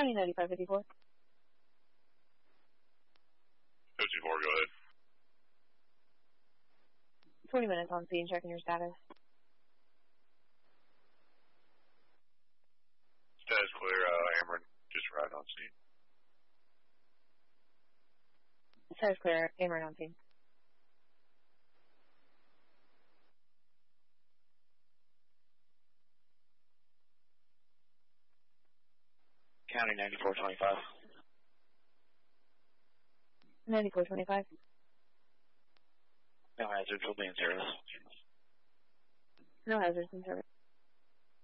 County 9554. 54, go ahead. 20 minutes on scene, checking your status. Status clear, Ameren, just right on scene. Status clear, Ameren on scene. County 9425. 9425. No hazards, will be in service. No hazards in service.